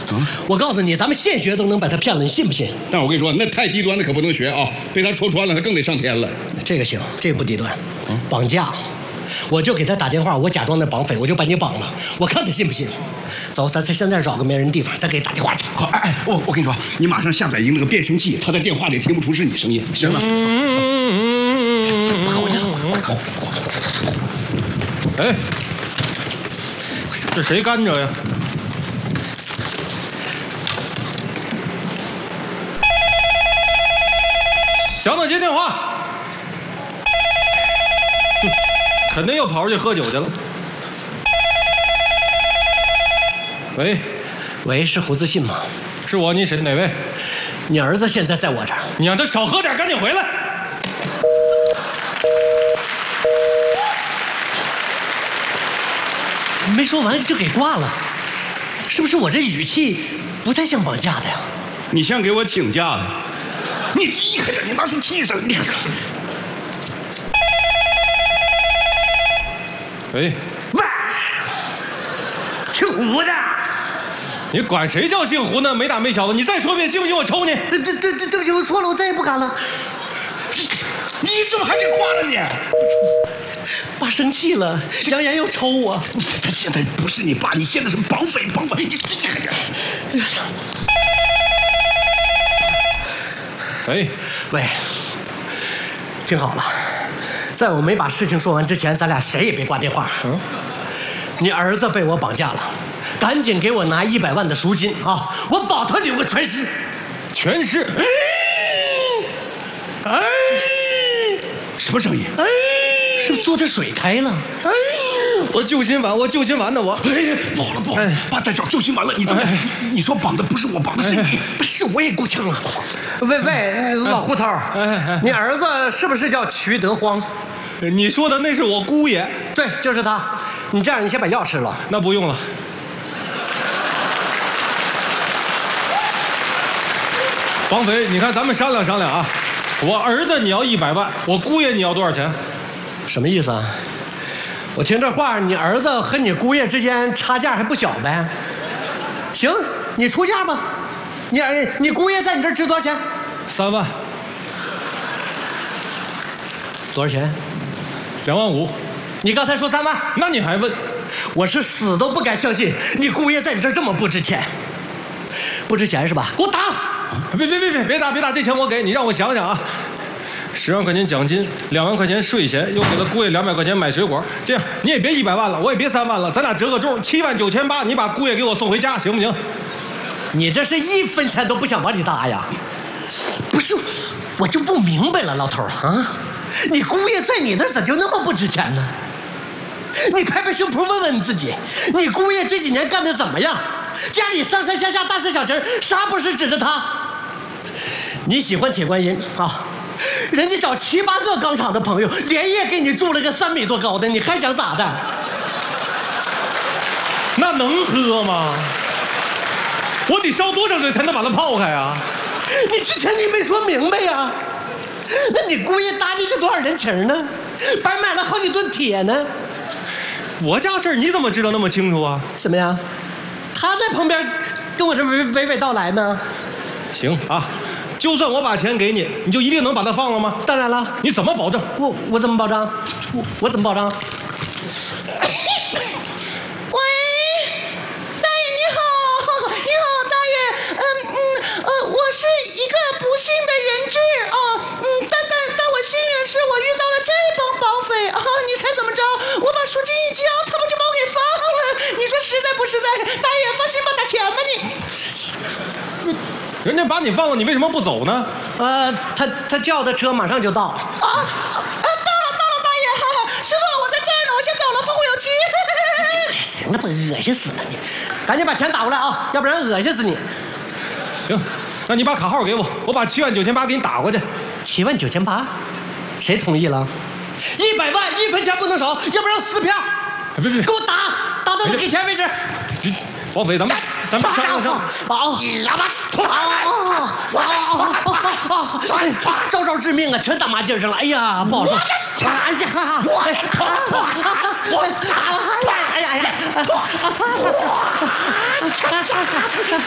我告诉你，咱们现学都能把他骗了，你信不信？ 但我跟你说，那太低端的可不能学啊！被他戳穿了，他更得上天了。 这个行，这个不低端。绑架，我就给他打电话，我假装那绑匪，我就把你绑了，我看他信不信。走，咱现在找个没人地方，再给他打电话去。 好，我跟你说，你马上下载一个那个变声器，他在电话里听不出是你声音。行了。 哎，这谁干着呀？想等接电话，肯定又跑出去喝酒去了。喂， 喂，是胡自信吗？ 是我，你谁？哪位？ 你儿子现在在我这儿。 你让他少喝点，赶紧回来。 没说完就给挂了，是不是我这语气不太像绑架的呀？ 你像给我请假的，你厉害点，你拿出气势，你看看。 喂， 姓胡的。 你管谁叫姓胡呢？没大没小的，你再说遍，信不信我抽你？ 对不起，我错了，我再也不敢了。 你怎么还给挂了你？ 爸生气了，扬言要抽我。 他现在不是你爸，你现在是绑匪，你厉害点。 喂，听好了，在我没把事情说完之前，咱俩谁也别挂电话。你儿子被我绑架了，赶紧给我拿100万的赎金啊！我保他有个全尸。 全尸。 什么声音？ 是不是坐着水开了？ 我救心丸，呢我。 不好了，爸在找救心丸了。你怎么？你说绑的不是我，绑的是你， 是我也够呛了。喂，老胡头，你儿子是不是叫瞿德荒？ 你说的那是我姑爷。 对，就是他。你这样，你先把药吃了。 那不用了。绑匪，你看咱们商量商量啊。我儿子你要100万，我姑爷你要多少钱？ 什么意思啊？我听这话，你儿子和你姑爷之间差价还不小呗？行，你出价吧。你姑爷在你这儿值多少钱 ？3万。 多少钱 ？2万5。 你刚才说3万， 那你还问？ 我是死都不敢相信你姑爷在你这儿这么不值钱。不值钱是吧？给我打！ 别打，这钱我给你，让我想想啊。10万块钱奖金，2万块钱税钱，又给他姑爷200块钱买水果。这样你也别100万了，我也别3万了，咱俩折个中，79800，你把姑爷给我送回家，行不行？ 你这是1分钱都不想往里搭呀？不是，我就不明白了，老头啊，你姑爷在你那儿咋就那么不值钱呢？你拍拍胸脯问问你自己，你姑爷这几年干得怎么样？家里上上下下大事小情，啥不是指着他？你喜欢铁观音啊？人家找7、8个钢厂的朋友，连夜给你筑了个3米多高的，你还想咋的？ 那能喝吗？我得烧多少水才能把它泡开啊？ 你之前你没说明白呀？那你姑爷搭进去多少人情呢？白买了好几吨铁呢。 我家事儿你怎么知道那么清楚啊？ 什么呀？他在旁边跟我这娓娓道来呢。 行啊，就算我把钱给你，你就一定能把它放了吗？ 当然了。 你怎么保证？ 我怎么保障？我怎么保障？ 喂，大爷你好，大爷，我是一个不幸的人质啊，但我幸运的是我遇到了这帮绑匪啊，你猜怎么着？我把赎金一交，他们就把我给放了，你说实在不实在？大爷放心吧，打钱吧你。 人家把你放了，你为什么不走呢？ 他叫的车马上就到。 到了，大爷，师傅，我在这儿呢，我先走了，后会有期。 行了吧，恶心死了你！赶紧把钱打过来啊，要不然恶心死你。 行，那你把卡号给我，我把79800给你打过去。 79800，谁同意了？100万，1分钱不能少，要不然撕票。 别， 给我打到他给钱为止。 绑匪，咱们商量商量。 招致命啊，全打麻筋上了。哎呀，不好说。哎呀！